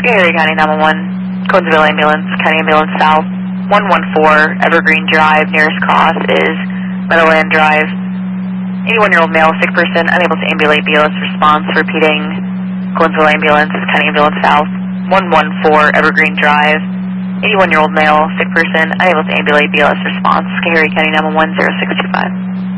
Schoharie County 911, Conesville Ambulance, County Ambulance South, 114 Evergreen Drive. Nearest cross is Meadowland Drive. 81-year-old male, sick person, unable to ambulate, BLS response. Repeating, Conesville Ambulance, County Ambulance South, 114 Evergreen Drive. 81-year-old male, sick person, unable to ambulate, BLS response. Schoharie County 911, 0625.